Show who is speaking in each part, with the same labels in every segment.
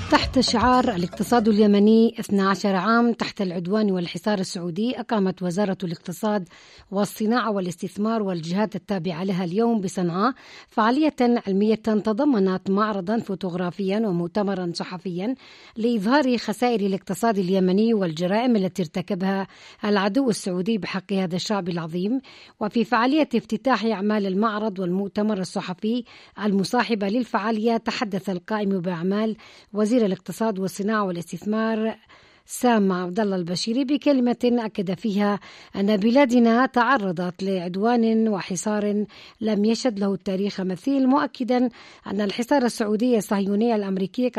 Speaker 1: تحت شعار الاقتصاد اليمني 12 عام تحت العدوان والحصار السعودي، أقامت وزارة الاقتصاد والصناعة والاستثمار والجهات التابعة لها اليوم بصنعاء فعالية علمية تضمنت معرضا فوتوغرافيا ومؤتمرا صحفيا لإظهار خسائر الاقتصاد اليمني والجرائم التي ارتكبها العدو السعودي بحق هذا الشعب العظيم. وفي فعالية افتتاح أعمال المعرض والمؤتمر الصحفي المصاحبة للفعالية تحدث القائم بأعمال وزير الاقتصاد والصناعة والاستثمار سام عبد الله البشيري بكلمة أكد فيها أن بلادنا تعرضت لعدوان وحصار لم يشهد له التاريخ مثيل، مؤكدا أن الحصار السعودي الصهيوني الأمريكي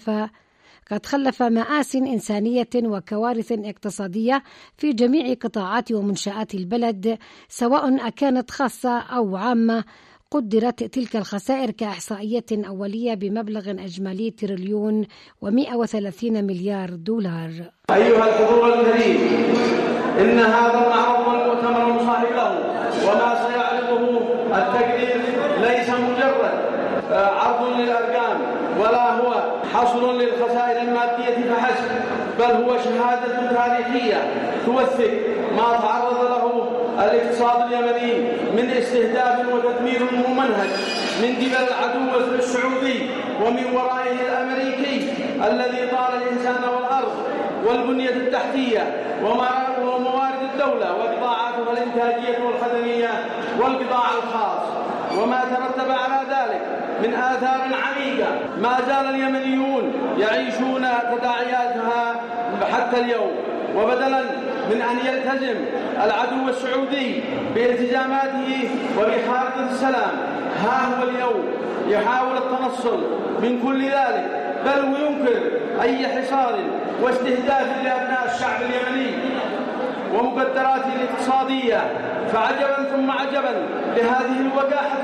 Speaker 1: قد خلف مآسٍ إنسانية وكوارث اقتصادية في جميع قطاعات ومنشآت البلد سواء أكانت خاصة أو عامة. قدرت تلك الخسائر كإحصائية أولية بمبلغ إجمالي تريليون و130 مليار دولار.
Speaker 2: أيها الحضور الكريم، إن هذا المعرض والمؤتمر المصاحب له وما سيعرضه التقرير ليس مجرد عرض للأرقام ولا هو حصر للخسائر المادية فحسب، بل هو شهادة تاريخية توثق ما تعرض له الاقتصاد اليمني من استهداف وتدمير ممنهج من قبل العدو السعودي ومن ورائه الأمريكي الذي طال الإنسان والأرض والبنية التحتية وموارد الدولة وقطاعاتها الإنتاجية والخدمية والقطاع الخاص وما ترتب على ذلك من آثار عميقة ما زال اليمنيون يعيشون تداعياتها حتى اليوم. وبدلا من أن يلتزم العدو السعودي بالتزاماته وبخارطة السلام، ها هو اليوم يحاول التنصل من كل ذلك، بل وينكر أي حصار واستهداف لأبناء الشعب اليمني ومقدراته الاقتصادية. فعجبا ثم عجبا لهذه الوقاحة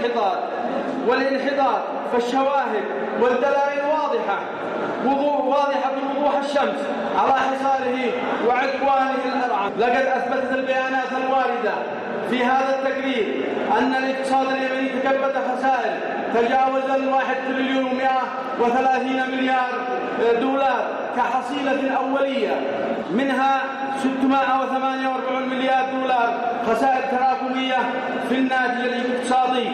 Speaker 2: والانحطاط، فالشواهد والدلائل واضحة بوضوح الشمس على حصاره وعدوانه الأرعب. لقد أثبتت البيانات الواردة في هذا التقرير أن الاقتصاد اليمني تكبد خسائر تجاوز 1 تريليون و130 مليار دولار كحصيلة أولية، منها 648 مليار دولار خسائر تراكمية في الناتج الاقتصادي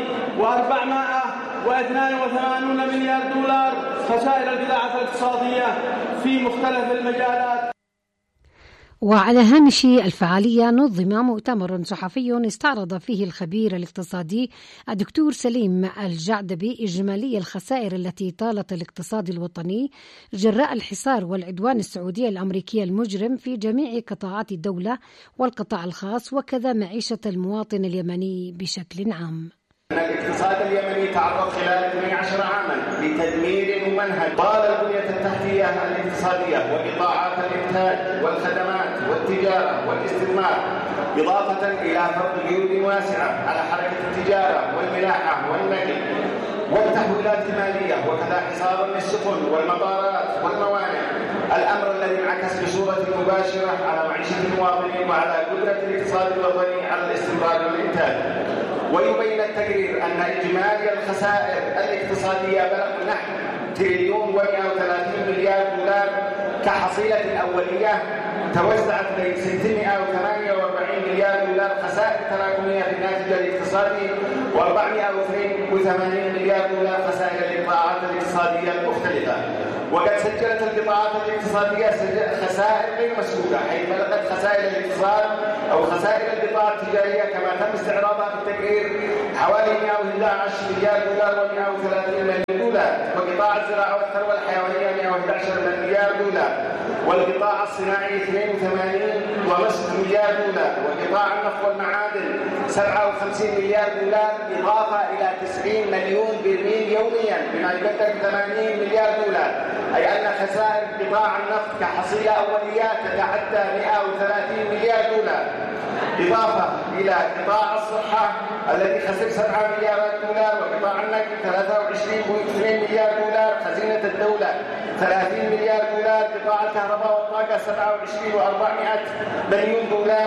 Speaker 2: و482 مليار دولار خسائر البضاعة الاقتصادية في مختلف المجالات.
Speaker 1: وعلى هامش الفعالية نظم مؤتمر صحفي استعرض فيه الخبير الاقتصادي الدكتور سليم الجعدبي إجمالي الخسائر التي طالت الاقتصاد الوطني جراء الحصار والعدوان السعودي الأمريكي المجرم في جميع قطاعات الدولة والقطاع الخاص، وكذا معيشة المواطن اليمني بشكل عام.
Speaker 3: الاقتصاد اليمني تعرض خلال 12 عاما لتدمير ممنهج طال البنية التحتية الاقتصادية وقطاعات الإنتاج والخدمات والتجارة والاستثمار، إضافة إلى فرض قيود واسعة على حركة التجارة والملاحة والنقل والتحويلات المالية، وكذا حصار للسفن والمطارات والموانئ، الأمر الذي انعكس بصورة مباشرة على معيشة المواطنين وعلى قدرة الاقتصاد الوطني على الاستمرار والإنتاج. ويبين التقرير أن إجمالي الخسائر الاقتصادية بلغ نحو تريليون و130 مليار دولار كحصيلة أولية توزعت بين 648 مليار دولار خسائر تراكمية في الناتج الاقتصادي و482 مليار دولار خسائر القطاعات الاقتصادية المختلفة. وقد سجلت القطاعات الاقتصادية خسائر غير مسبوقة، حيث بلغت خسائر الاقتصاد أو خسائر القطاع التجارية كما تم استعراضها في التقرير حوالي 111 مليار دولار و130 مليون دولار، وقطاع الزراعة والثروة الحيوانية 111 مليار دولار، والقطاع الصناعي 82.5 مليار دولار، وقطاع النفط والمعادن 57 مليار دولار، إضافة إلى 90 مليون برميل يوميا بما يقدر 80 مليار دولار، أي أن خسائر قطاع النفط كحصيلة أولية تتعدى 130 مليار دولار، إضافة إلى قطاع الصحة الذي خسر 7 مليارات دولار، وقطاع النقل 23.2 مليار دولار، خزينة الدولة 30 مليار دولار، قطاع الكهرباء والطاقة 27.400 مليون دولار،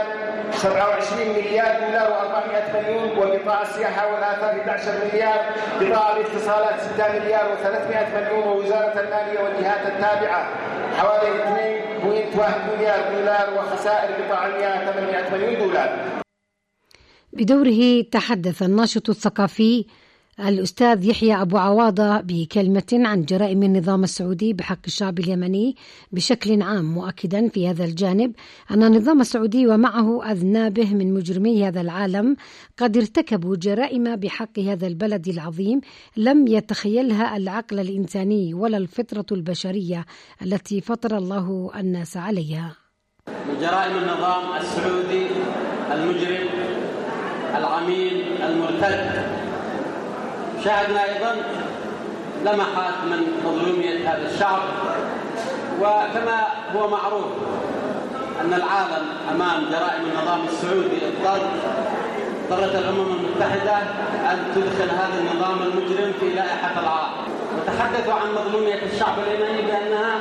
Speaker 3: 27 مليار دولار و400 مليون، وقطاع السياحة والآثار 11 مليار، قطاع الاتصالات 6 مليار و300 مليون، ووزارة المالية والجهات التابعة حوالي 2.1 مليار دولار، وخسائر قطاع المياه 800 مليون دولار.
Speaker 1: بدوره تحدث الناشط الثقافي الأستاذ يحيى أبو عواضة بكلمة عن جرائم النظام السعودي بحق الشعب اليمني بشكل عام، مؤكدا في هذا الجانب أن النظام السعودي ومعه أذنابه من مجرمي هذا العالم قد ارتكبوا جرائم بحق هذا البلد العظيم لم يتخيلها العقل الإنساني ولا الفطرة البشرية التي فطر الله الناس عليها.
Speaker 4: من جرائم النظام السعودي المجرم العميل المرتد، شاهدنا أيضا لمحات من مظلومية هذا الشعب. وكما هو معروف أن العالم أمام جرائم النظام السعودي اضطرت الأمم المتحدة أن تدخل هذا النظام المجرم في لائحة العار، وتحدثوا عن مظلومية الشعب اليمني بأنها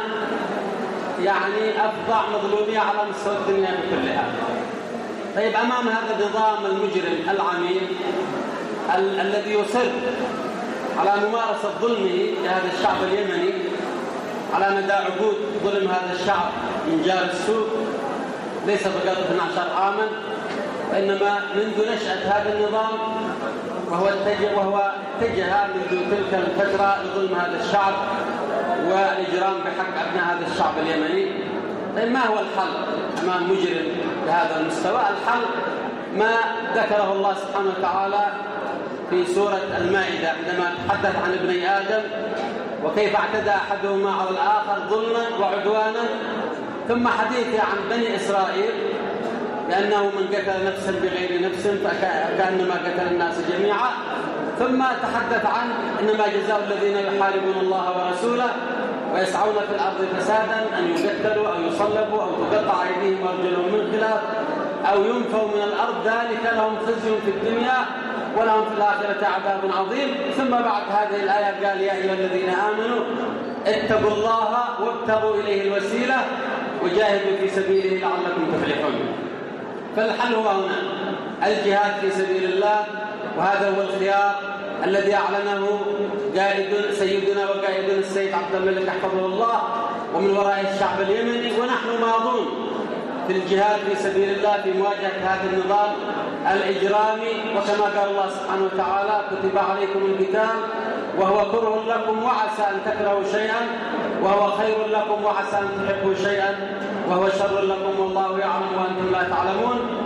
Speaker 4: أفظع مظلومية على مستوى الدنيا كلها. طيب، أمام هذا النظام المجرم العميل الذي يصر على ممارسة ظلمه لهذا الشعب اليمني على مدى عقود، ظلم هذا الشعب من جار السوء ليس فقط 12 عاما، وإنما منذ نشأة هذا النظام وهو اتجه منذ تلك الفترة لظلم هذا الشعب والإجرام بحق أبناء هذا الشعب اليمني. طيب، ما هو الحل أمام مجرم بهذا المستوى؟ الحل ما ذكره الله سبحانه وتعالى في سورة المائدة عندما تحدث عن ابني آدم وكيف اعتدى أحدهما على الآخر ظلما وعدوانا، ثم حديث عن بني إسرائيل لأنه من قتل نفسا بغير نفس فكأنما قتل الناس جميعا، ثم تحدث عن إنما جزاء الذين يحاربون الله ورسوله ويسعون في الأرض فسادا أن يقتلوا أو يصلبوا أو تقطع أيديهم وأرجلهم من خلاف أو ينفوا من الأرض، ذلك لهم خزي في الدنيا ولهم في الآخرة عذاب عظيم. ثم بعد هذه الآية قال: يا أيها الذين آمنوا اتقوا الله وابتغوا إليه الوسيلة وجاهدوا في سبيله لعلكم تفلحون. فالحل هو هنا الجهاد في سبيل الله، وهذا هو الخيار الذي أعلنه سيدنا وقائدنا السيد عبد الملك حفظه الله ومن وراء الشعب اليمني، ونحن ماضون في الجهاد في سبيل الله في مواجهة هذا النظام الإجرامي. وكما قال الله سبحانه وتعالى: كتب عليكم القتال وهو كره لكم وعسى أن تكرهوا شيئا وهو خير لكم وعسى أن تحبوا شيئا وهو شر لكم والله يعلم وأنتم لا تعلمون.